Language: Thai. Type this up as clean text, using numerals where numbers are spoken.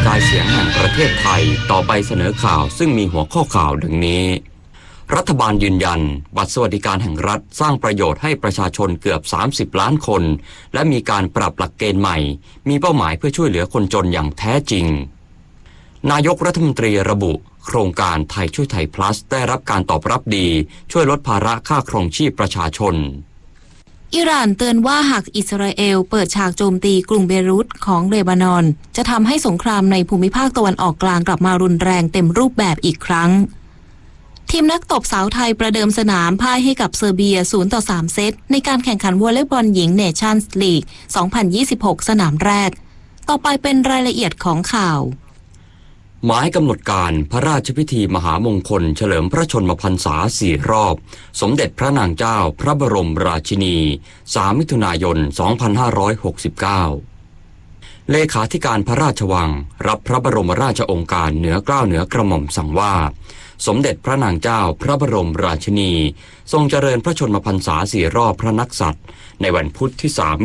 จายเสียงแห่งประเทศไทยต่อไปเสนอข่าวซึ่งมีหัวข้อข่าวดังนี้รัฐบาลยืนยันบัตรสวัสดิการแห่งรัฐสร้างประโยชน์ให้ประชาชนเกือบ30ล้านคนและมีการปรับหลักเกณฑ์ใหม่มีเป้าหมายเพื่อช่วยเหลือคนจนอย่างแท้จริงนายกรัฐมนตรีระบุโครงการไทยช่วยไทย plus ได้รับการตอบรับดีช่วยลดภาระค่าครองชีพประชาชนอิหร่านเตือนว่าหากอิสราเอลเปิดฉากโจมตีกรุงเบรุตของเลบานอนจะทำให้สงครามในภูมิภาคตะวันออกกลางกลับมารุนแรงเต็มรูปแบบอีกครั้งทีมนักตบสาวไทยประเดิมสนามพ่ายให้กับเซอร์เบีย0-3เซตในการแข่งขันวอลเลย์บอลหญิงเนชั่นส์ลีก2026สนามแรกต่อไปเป็นรายละเอียดของข่าวหมายกำหนดการพระราชพิธีมหามงคลเฉลิมพระชนมพรรษา4รอบสมเด็จพระนางเจ้าพระบรมราชินี3มิถุนายน2569เลขาธิการพระราชวังรับพระบรมราชโองการเหนือเกล้าเหนือกระหม่อมสั่งว่าสมเด็จพระนางเจ้าพระบรมราชินีทรงเจริญพระชนมพรรษา4รอบพระนักษัตริย์ในวันพุธที่3